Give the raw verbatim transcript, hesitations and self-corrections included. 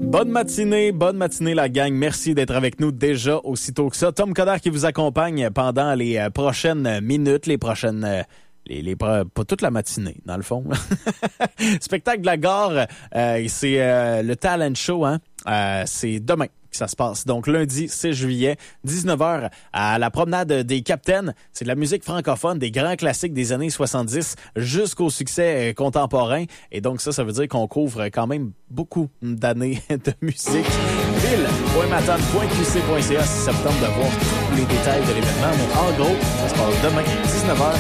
Bonne matinée, bonne matinée la gang. Merci d'être avec nous déjà aussitôt que ça. Tom Coderre qui vous accompagne pendant les euh, prochaines minutes, les prochaines... Euh, les, les, pas toute la matinée, dans le fond. Spectacle de la gare, euh, c'est euh, le talent show, hein? Euh, c'est demain que ça se passe. Donc lundi six juillet, dix-neuf heures, à la promenade des Capitaines. C'est de la musique francophone, des grands classiques des années soixante-dix jusqu'au succès euh, contemporain. Et donc ça, ça veut dire qu'on couvre quand même beaucoup d'années de musique. ville point matane point q c point c a si ça vous tente de voir tous les détails de l'événement. Mais en gros, ça se passe demain, dix-neuf heures.